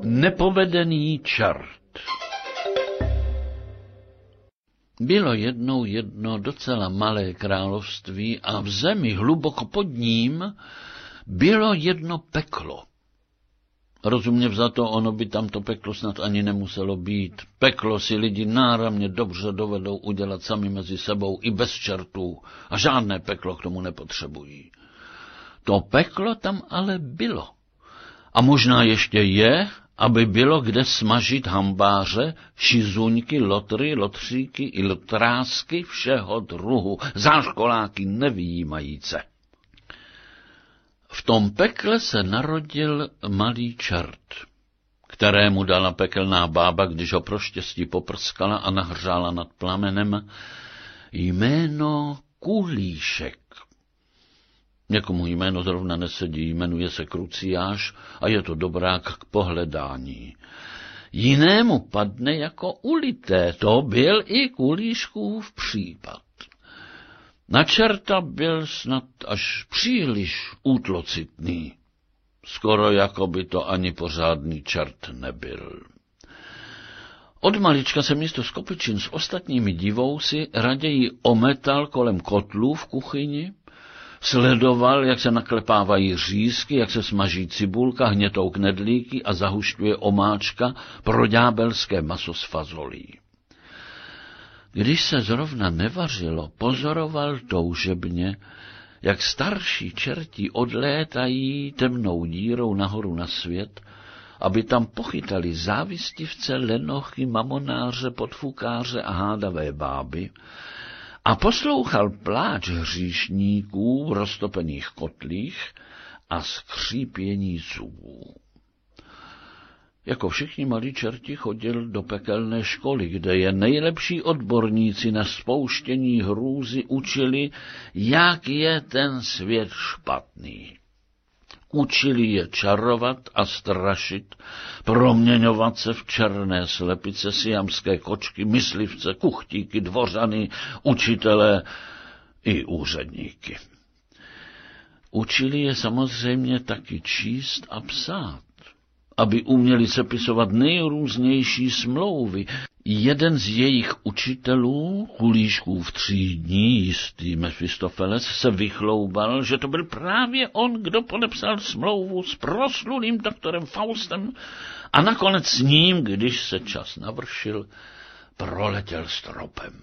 Nepovedený čert. Bylo jednou jedno docela malé království a v zemi hluboko pod ním bylo jedno peklo. Rozumně vzato, ono by tam to peklo snad ani nemuselo být. Peklo si lidi náramně dobře dovedou udělat sami mezi sebou i bez čertů a žádné peklo k tomu nepotřebují. To peklo tam ale bylo. A možná ještě je, aby bylo kde smažit hambáře, šizuňky, lotry, lotříky i lotrásky všeho druhu, záškoláky nevyjímajíce. V tom pekle se narodil malý čert, kterému dala pekelná bába, když ho pro štěstí poprskala a nahřála nad plamenem, jméno Kulíšek. Někomu jméno zrovna nesedí, jmenuje se Kruciáš a je to dobrák k pohledání. Jinému padne jako ulité, to byl i Kulíškův případ. Na čerta byl snad až příliš útlocitný, skoro jako by to ani pořádný čert nebyl. Od malička se místo skopičin s ostatními divousi raději ometal kolem kotlů v kuchyni, sledoval, jak se naklepávají řízky, jak se smaží cibulka, hnětou knedlíky a zahušťuje omáčka pro ďábelské maso s fazolí. Když se zrovna nevařilo, pozoroval toužebně, jak starší čerti odlétají temnou dírou nahoru na svět, aby tam pochytali závistivce, lenochy, mamonáře, podfukáře a hádavé báby, a poslouchal pláč hříšníků v roztopených kotlích a skřípění zubů. Jako všichni malí čerti chodil do pekelné školy, kde je nejlepší odborníci na spouštění hrůzy učili, jak je ten svět špatný. Učili je čarovat a strašit, proměňovat se v černé slepice, siamské kočky, myslivce, kuchtíky, dvořany, učitele i úředníky. Učili je samozřejmě taky číst a psát, aby uměli sepisovat nejrůznější smlouvy. Jeden z jejich učitelů, Kulíškův třídní, jistý Mefistofeles, se vychloubal, že to byl právě on, kdo podepsal smlouvu s proslulým doktorem Faustem a nakonec s ním, když se čas navršil, proletěl stropem.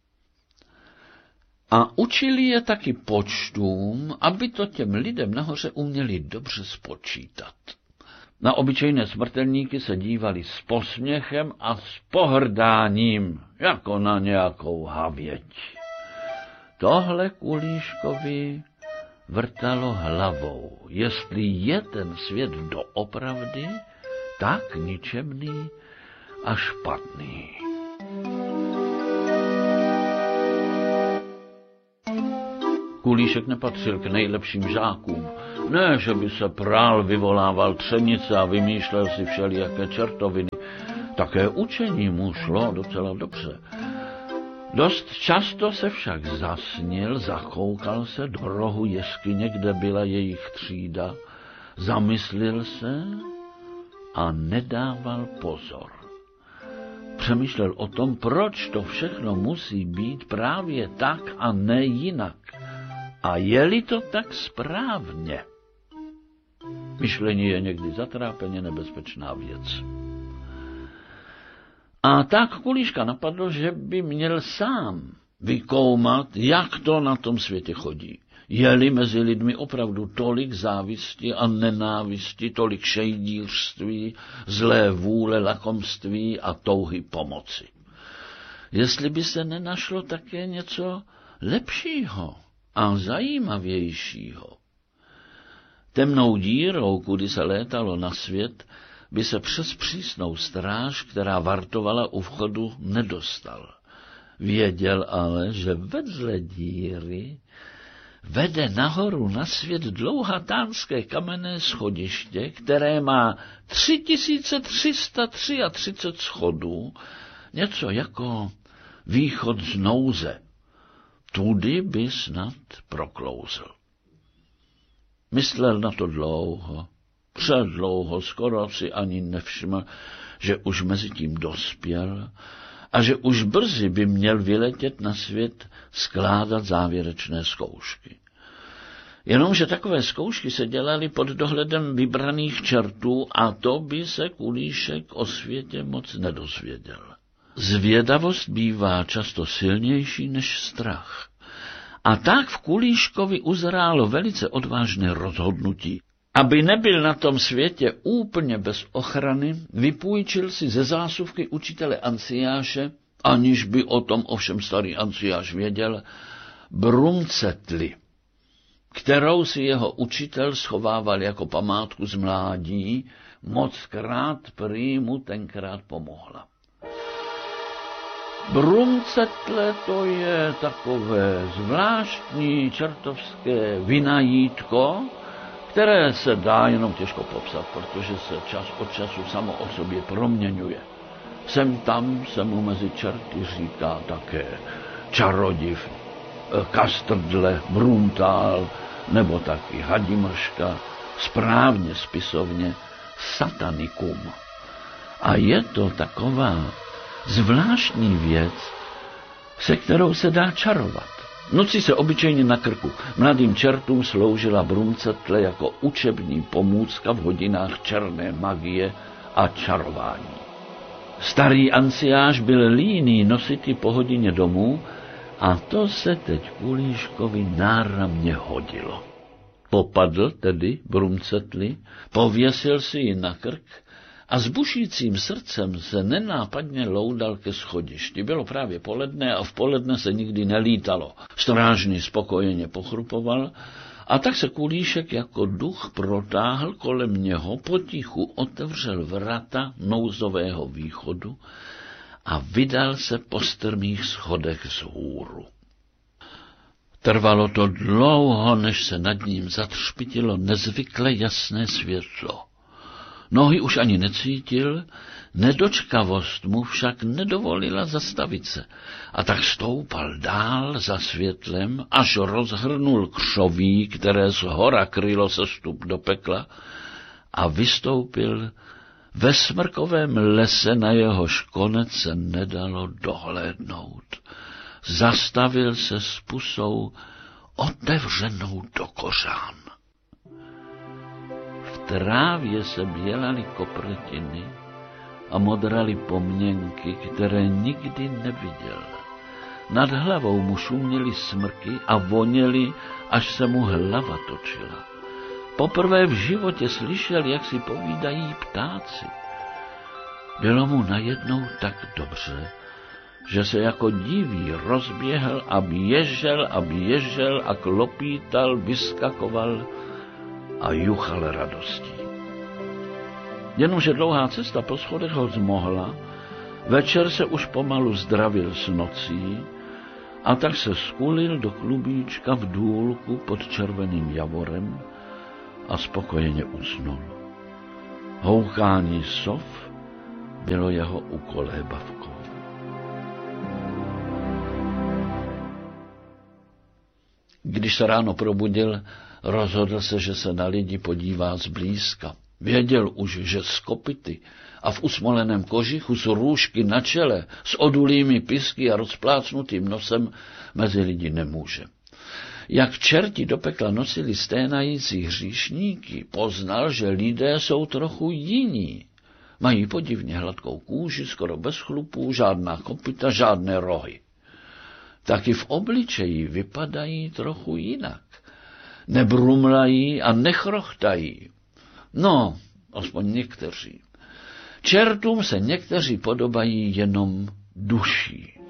A učili je taky počtům, aby to těm lidem nahoře uměli dobře spočítat. Na obyčejné smrtelníky se dívali s posměchem a s pohrdáním, jako na nějakou havěť. Tohle Kulíškovi vrtalo hlavou, jestli je ten svět doopravdy tak ničemný a špatný. Kulíšek nepatřil k nejlepším žákům. Ne, že by se prál, vyvolával třenice a vymýšlel si všelijaké čertoviny. Také učení mu šlo docela dobře. Dost často se však zasnil, zakoukal se do rohu jeskyně, kde byla jejich třída, zamyslil se a nedával pozor. Přemýšlel o tom, proč to všechno musí být právě tak a ne jinak. A je-li to tak správně? Myšlení je někdy zatrápeně nebezpečná věc. A tak Kulíška napadlo, že by měl sám vykoumat, jak to na tom světě chodí. Je-li mezi lidmi opravdu tolik závisti a nenávisti, tolik šejdířství, zlé vůle, lakomství a touhy pomoci. Jestli by se nenašlo také něco lepšího a zajímavějšího. Temnou dírou, kudy se létalo na svět, by se přes přísnou stráž, která vartovala u vchodu, nedostal. Věděl ale, že vedle díry vede nahoru na svět dlouhatánské kamenné schodiště, které má 3333 schodů, něco jako východ z nouze. Tudy by snad proklouzl. Myslel na to dlouho Předlouho skoro si ani nevšiml, že už mezi tím dospěl a že už brzy by měl vyletět na svět skládat závěrečné zkoušky. Jenomže takové zkoušky se dělaly pod dohledem vybraných čertů a to by se Kulíšek o světě moc nedozvěděl. Zvědavost bývá často silnější než strach. A tak v Kulíškovi uzrálo velice odvážné rozhodnutí. Aby nebyl na tom světě úplně bez ochrany, vypůjčil si ze zásuvky učitele Anciáše, aniž by o tom ovšem starý Anciáš věděl, brumcetli, kterou si jeho učitel schovával jako památku z mládí, mockrát prý mu tenkrát pomohla. Brumcetle to je takové zvláštní čertovské vinajítko, které se dá jenom těžko popsat, protože se čas od času samo o sobě proměňuje. Sem tam se mu mezi čerty říká také čarodiv, kastrdle, bruntál, nebo taky hadimrška, správně spisovně satanikum. A je to taková zvláštní věc, se kterou se dá čarovat. Noci se obyčejně na krku mladým čertům sloužila brumcetle jako učební pomůcka v hodinách černé magie a čarování. Starý Anciáš byl líný nosit ji po hodině domů a to se teď Kulíškovi náramně hodilo. Popadl tedy brumcetli, pověsil si ji na krk a s bušícím srdcem se nenápadně loudal ke schodišti. Bylo právě poledne a v poledne se nikdy nelítalo. Strážný spokojeně pochrupoval a tak se Kulíšek jako duch protáhl kolem něho, potichu otevřel vrata nouzového východu a vydal se po strmých schodech vzhůru. Trvalo to dlouho, než se nad ním zatřpitilo nezvykle jasné světlo. Nohy už ani necítil, nedočkavost mu však nedovolila zastavit se a tak stoupal dál za světlem, až rozhrnul křoví, které z hora krylo sestup do pekla a vystoupil ve smrkovém lese, na jehož konec se nedalo dohlédnout. Zastavil se s pusou otevřenou do kořán. V trávě se bělaly kopretiny a modraly pomněnky, které nikdy neviděl. Nad hlavou mu šuměly smrky a voněly, až se mu hlava točila. Poprvé v životě slyšel, jak si povídají ptáci. Bylo mu najednou tak dobře, že se jako divý rozběhl a běžel a klopítal, vyskakoval a juchal radostí. Jenomže dlouhá cesta po schodech ho zmohla, večer se už pomalu zdravil s nocí a tak se skulil do klubíčka v důlku pod červeným javorem a spokojeně usnul. Houkání sov bylo jeho ukolébavkou. Když se ráno probudil, rozhodl se, že se na lidi podívá zblízka. Věděl už, že z kopyty a v usmoleném kožichu s růžky na čele, s odulými pisky a rozplácnutým nosem mezi lidi nemůže. Jak čerti do pekla nosili sténající hříšníky, poznal, že lidé jsou trochu jiní. Mají podivně hladkou kůži, skoro bez chlupů, žádná kopyta, žádné rohy. Taky v obličeji vypadají trochu jinak. Nebrumlají a nechrochtají. No, aspoň někteří. Čertům se někteří podobají jenom duší.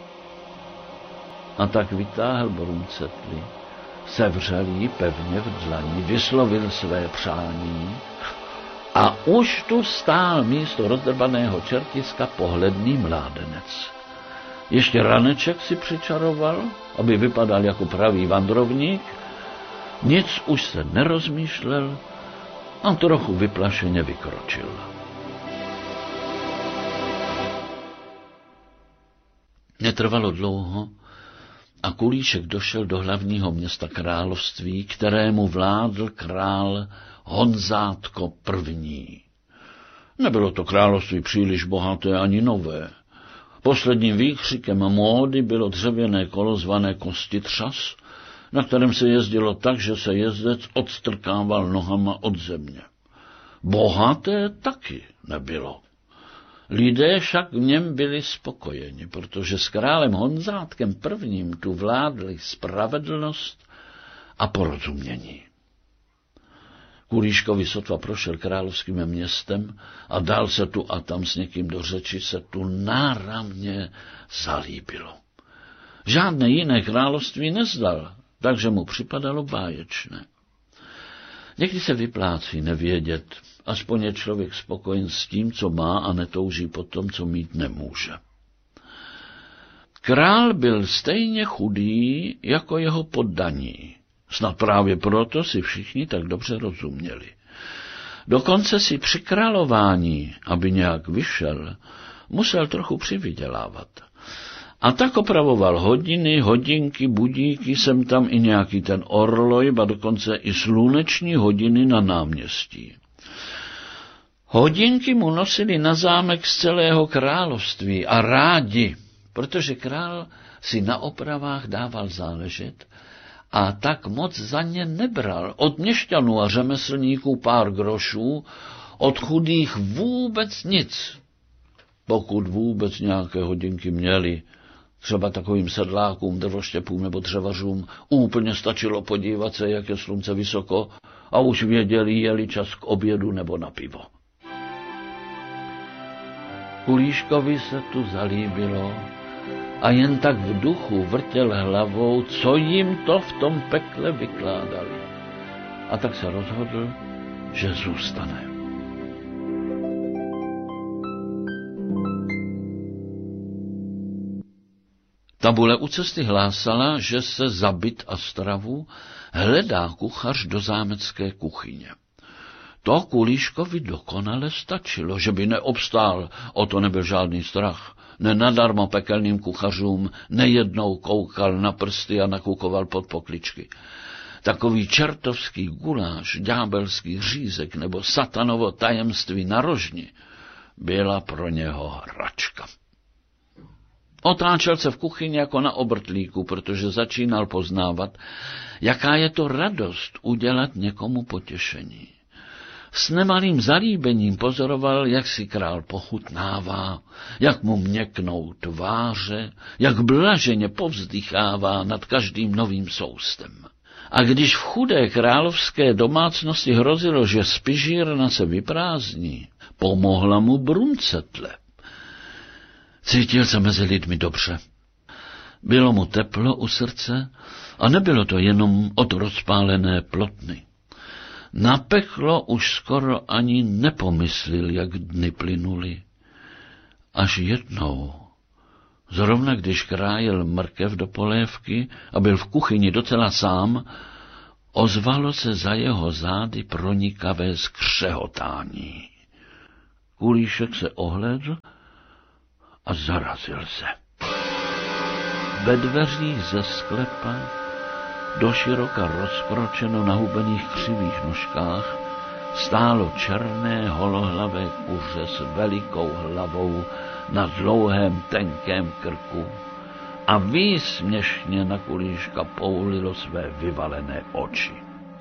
A tak vytáhl brumcetli, sevřel ji pevně v dlani, vyslovil své přání a už tu stál místo rozdrbaného čertiska pohledný mládenec. Ještě raneček si přičaroval, aby vypadal jako pravý vandrovník, nic už se nerozmýšlel a trochu vyplašeně vykročil. Netrvalo dlouho a Kulíšek došel do hlavního města království, kterému vládl král Honzátko I. Nebylo to království příliš bohaté ani nové. Posledním výkřikem módy bylo dřevěné kolo zvané kostitřas, na kterém se jezdilo tak, že se jezdec odstrkával nohama od země. Bohaté taky nebylo. Lidé však v něm byli spokojeni, protože s králem Honzátkem I. tu vládli spravedlnost a porozumění. Kulíškovi sotva prošel královským městem a dal se tu a tam s někým do řeči, se tu náramně zalíbilo. Žádné jiné království nezdal, takže mu připadalo báječné. Někdy se vyplácí nevědět, aspoň je člověk spokojen s tím, co má a netouží po tom, co mít nemůže. Král byl stejně chudý jako jeho poddaní. Snad právě proto si všichni tak dobře rozuměli. Dokonce si při králování, aby nějak vyšel, musel trochu přivydělávat. A tak opravoval hodiny, hodinky, budíky, sem tam i nějaký ten orloj, a dokonce i sluneční hodiny na náměstí. Hodinky mu nosili na zámek z celého království a rádi, protože král si na opravách dával záležet a tak moc za ně nebral. Od měšťanů a řemeslníků pár grošů, od chudých vůbec nic. Pokud vůbec nějaké hodinky měli, třeba takovým sedlákům, drvoštěpům nebo dřevařům, úplně stačilo podívat se, jak je slunce vysoko, a už věděli, jeli čas k obědu nebo na pivo. Kulíškovi se tu zalíbilo a jen tak v duchu vrtěl hlavou, co jim to v tom pekle vykládali. A tak se rozhodl, že zůstane. Tabule u cesty hlásala, že se za byt a stravu hledá kuchař do zámecké kuchyně. To Kulíškovi dokonale stačilo, že by neobstál, o to nebyl žádný strach. Nenadarmo pekelným kuchařům nejednou koukal na prsty a nakukoval pod pokličky. Takový čertovský guláš, ďábelský řízek nebo satanovo tajemství na rožni byla pro něho hračka. Otáčel se v kuchyni jako na obrtlíku, protože začínal poznávat, jaká je to radost udělat někomu potěšení. S nemalým zalíbením pozoroval, jak si král pochutnává, jak mu měknou tváře, jak blaženě povzdychává nad každým novým soustem. A když v chudé královské domácnosti hrozilo, že spižírna se vyprázdní, pomohla mu bruncetle. Cítil se mezi lidmi dobře. Bylo mu teplo u srdce a nebylo to jenom od rozpálené plotny. Na peklo už skoro ani nepomyslil, jak dny plynuly. Až jednou, zrovna když krájel mrkev do polévky a byl v kuchyni docela sám, ozvalo se za jeho zády pronikavé skřehotání. Kulíšek se ohlédl a zarazil se. Ve dveřích ze sklepa, doširoka rozkročeno na hubených křivých nožkách, stálo černé holohlavé kuře s velikou hlavou na dlouhém tenkém krku a výsměšně na Kulíška poulilo své vyvalené oči.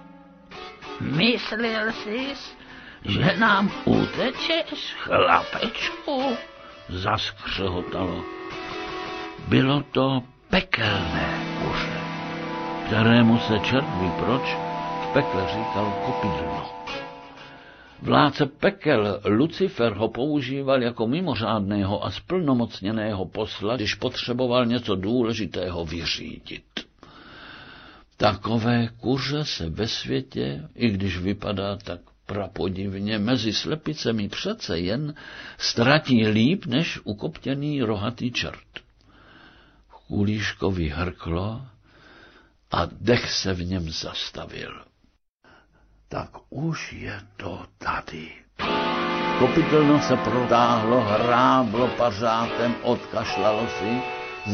Myslel jsi, že nám utečeš, chlapečku? Zaskřehotalo. Bylo to pekelné kuře, kterému se čert ví proč v pekle říkal kopidlno. Vládce pekel Lucifer ho používal jako mimořádného a splnomocněného posla, když potřeboval něco důležitého vyřídit. Takové kuře se ve světě, i když vypadá tak prapodivně, mezi slepicemi přece jen ztratí líp než ukoptěný rohatý čert. Kulíškovi hrklo a dech se v něm zastavil. Tak už je to tady. Kopytelno se protáhlo, hráblo pařátem, odkašlalo si,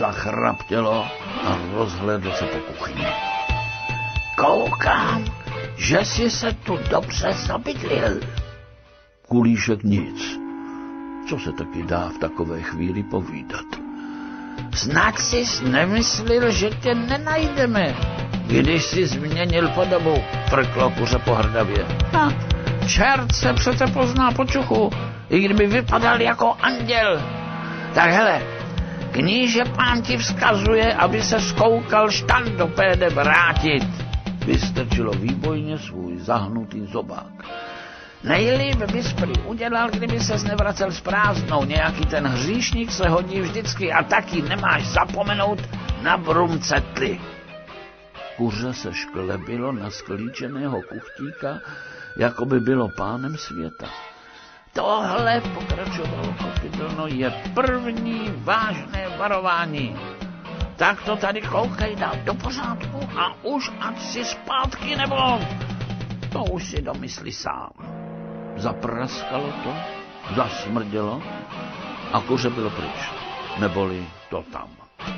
zachraptělo a rozhlédlo se po kuchyni. Koukám, že jsi se tu dobře zabydlil. Kulíšek nic. Co se taky dá v takové chvíli povídat? Snad jsi nemyslel, že tě nenajdeme, když jsi změnil podobu, frklo kuře pohrdavě. Čert se přece pozná po čuchu, i kdyby vypadal jako anděl. Tak hele, kníže pán ti vzkazuje, aby se zkoukal štandopéde vrátit. Vystrčilo výbojně svůj zahnutý zobák. Nejlíp bys prý udělal, kdyby ses nevracel s prázdnou. Nějaký ten hříšník se hodí vždycky a taky nemáš zapomenout na brumcetli. Kuře se šklebilo na sklíčeného kuchtíka, jako by bylo pánem světa. Tohle, pokračovalo kopytelno, je první vážné varování. Tak to tady koukej, dát do pořádku a už ať si zpátky nebo... To už si domyslí sám. Zapraskalo to, zasmrdělo a kuře bylo pryč, neboli to tam.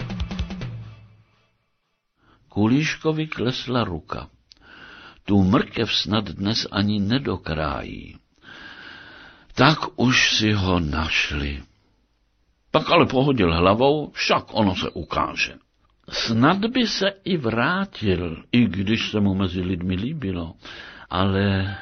Kulíškovi klesla ruka. Tu mrkev snad dnes ani nedokrájí. Tak už si ho našli. Pak ale pohodil hlavou, však ono se ukáže. Snad by se i vrátil, i když se mu mezi lidmi líbilo, ale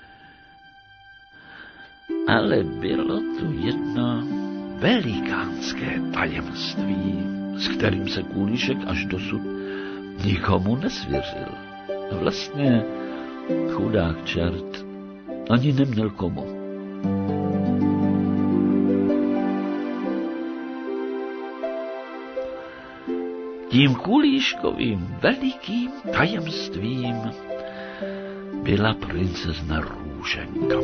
bylo tu jedno velikánské tajemství, s kterým se Kulíšek až dosud nikomu nesvěřil. Vlastně chudák čert ani neměl komu. Tím Kulíškovým velikým tajemstvím byla princezna Růženka.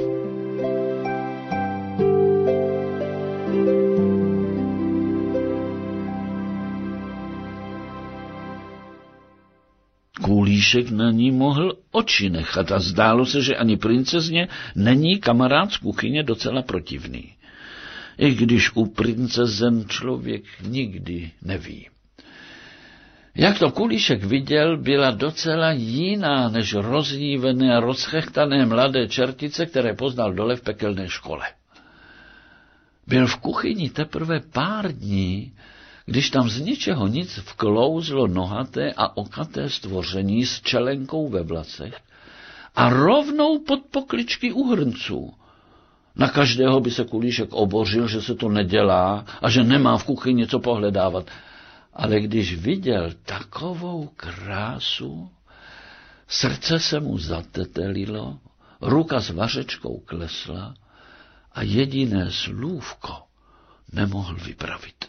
Kulíšek na ní mohl oči nechat a zdálo se, že ani princezně není kamarád z kuchyně docela protivný. I když u princezen člověk nikdy neví. Jak to Kulíšek viděl, byla docela jiná než rozjívené a rozchechtané mladé čertice, které poznal dole v pekelné škole. Byl v kuchyni teprve pár dní, když tam z ničeho nic vklouzlo nohaté a okaté stvoření s čelenkou ve vlasech a rovnou pod pokličky u hrnců. Na každého by se Kulíšek obořil, že se to nedělá a že nemá v kuchyni co pohledávat. Ale když viděl takovou krásu, srdce se mu zatetelilo, ruka s vařečkou klesla a jediné slůvko nemohl vypravit.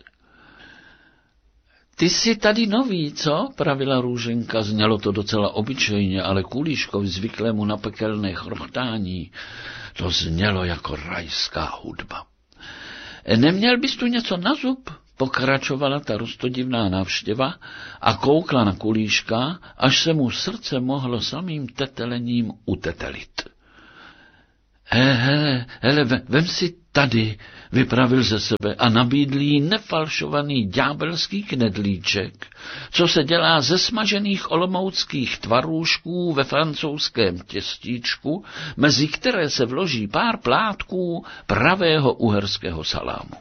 Ty jsi tady nový, co? Pravila Růženka. Znělo to docela obyčejně, ale Kulíškovi zvyklému na pekelné chrochtání to znělo jako rajská hudba. Neměl bys tu něco na zub? Pokračovala ta roztodivná návštěva a koukla na Kulíška, až se mu srdce mohlo samým tetelením utetelit. Hele, vem si tady, vypravil ze sebe a nabídl jí nefalšovaný ďábelský knedlíček, co se dělá ze smažených olomouckých tvarůžků ve francouzském těstíčku, mezi které se vloží pár plátků pravého uherského salámu.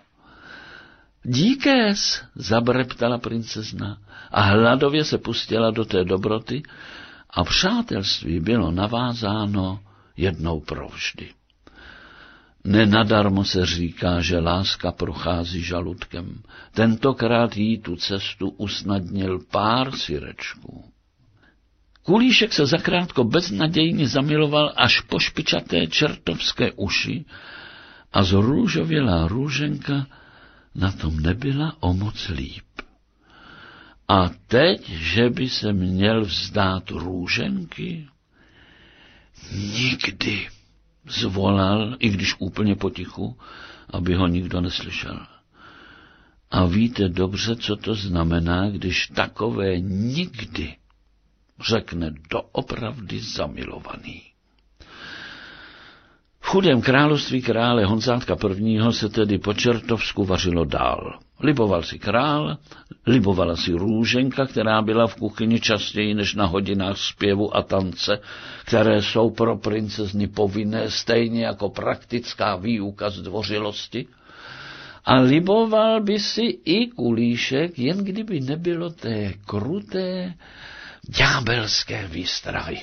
Díkés, zabreptala princezna a hladově se pustila do té dobroty a přátelství bylo navázáno jednou provždy. Nenadarmo se říká, že láska prochází žaludkem. Tentokrát jí tu cestu usnadnil pár syrečků. Kulíšek se zakrátko beznadějně zamiloval až po špičaté čertovské uši a zrůžovělá Růženka na tom nebyla o moc líp. A teď, že by se měl vzdát Růženky? Nikdy, zvolal, i když úplně potichu, aby ho nikdo neslyšel. A víte dobře, co to znamená, když takové nikdy řekne doopravdy zamilovaný. V chudém království krále Honzátka I. se tedy po čertovsku vařilo dál. Liboval si král, Libovala si Růženka, která byla v kuchyni častěji než na hodinách zpěvu a tance, které jsou pro princezny povinné, stejně jako praktická výuka zdvořilosti. A liboval by si i Kulíšek, jen kdyby nebylo té kruté, ďábelské výstrahy.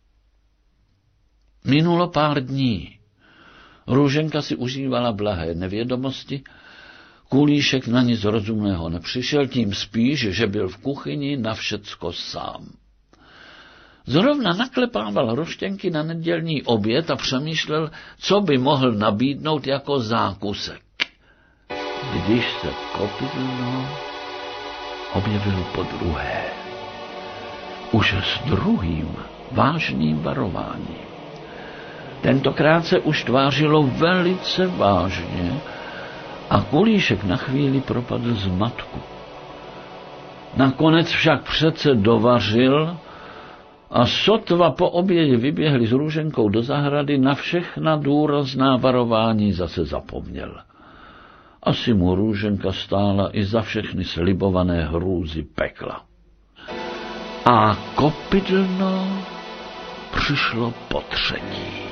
Minulo pár dní. Růženka si užívala blahé nevědomosti, Kulíšek na nic rozumného nepřišel, tím spíš, že byl v kuchyni na všecko sám. Zrovna naklepával roštěnky na nedělní oběd a přemýšlel, co by mohl nabídnout jako zákusek. Když se Kopydlno objevil podruhé. Už s druhým vážným varováním. Tentokrát se už tvářilo velice vážně a Kulíšek na chvíli propadl zmatku. Nakonec však přece dovařil a sotva po obědě vyběhli s Růženkou do zahrady, na všechna důrazná varování zase zapomněl. Asi mu Růženka stála i za všechny slibované hrůzy pekla. A Kopydlno přišlo potřetí.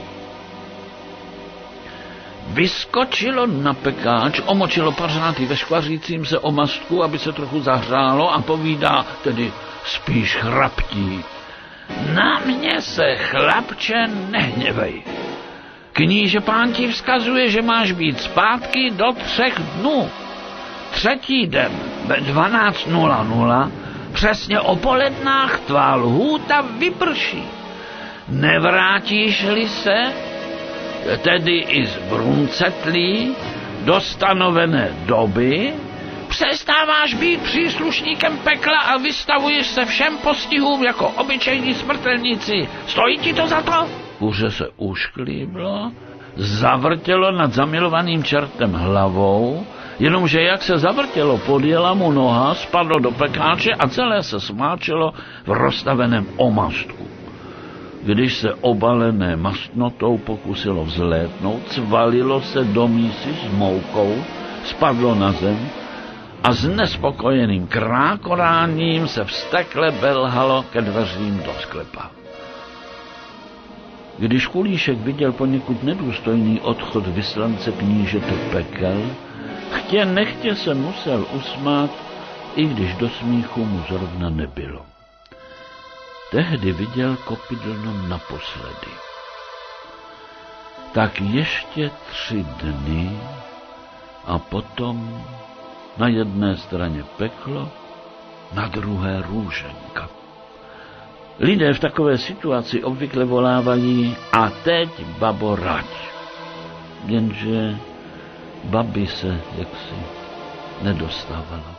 Vyskočilo na pekáč, omočilo pařáty ve škvařícím se omastku, aby se trochu zahřálo, a povídá, tedy spíš chraptí: Na mě se, chlapče, nehněvej. Kníže pán ti vzkazuje, že máš být zpátky do 3 dnů. 3. den ve 12:00, přesně o polednách tvá lhůta vyprší. Nevrátíš-li se, tedy i z bruncetlí, do stanovené doby, přestáváš být příslušníkem pekla a vystavuješ se všem postihům jako obyčejní smrtelníci. Stojí ti to za to? Kuře se ušklíblo, zavrtělo nad zamilovaným čertem hlavou, jenomže jak se zavrtělo, podjela mu noha, spadlo do pekáče a celé se smáčelo v rozstaveném omastku. Když se obalené mastnotou pokusilo vzlétnout, cvalilo se do mísy s moukou, spadlo na zem a s nespokojeným krákoráním se vztekle belhalo ke dveřím do sklepa. Když Kulíšek viděl poněkud nedůstojný odchod vyslance knížete pekel, chtě nechtě se musel usmát, i když do smíchu mu zrovna nebylo. Tehdy viděl Kopydlno naposledy. Tak ještě 3 dny a potom na jedné straně peklo, na druhé Růženka. Lidé v takové situaci obvykle volávají: a teď, babo, rať. Jenže babi se jaksi nedostávalo.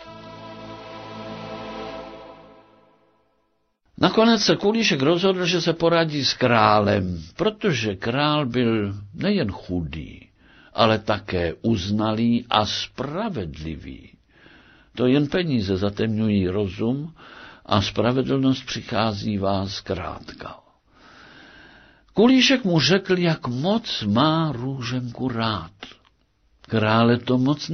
Nakonec se Kulíšek rozhodl, že se poradí s králem, protože král byl nejen chudý, ale také uznalý a spravedlivý. To jen peníze zatemňují rozum a spravedlnost přichází vás zkrátka. Kulíšek mu řekl, jak moc má Růženku rád. Krále to moc